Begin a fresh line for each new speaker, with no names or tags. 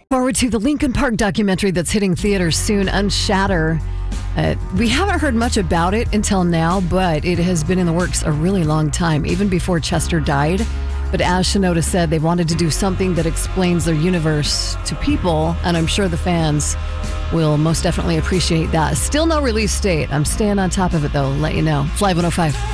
Forward to the Lincoln Park documentary that's hitting theaters soon, Unshatter. We haven't heard much about it until now, but it has been in the works a really long time, even before Chester died. But as Shinoda said, they wanted to do something that explains their universe to people, and I'm sure the fans will most definitely appreciate that. Still no release date. I'm staying on top of it, though. Let you know. Fly 105.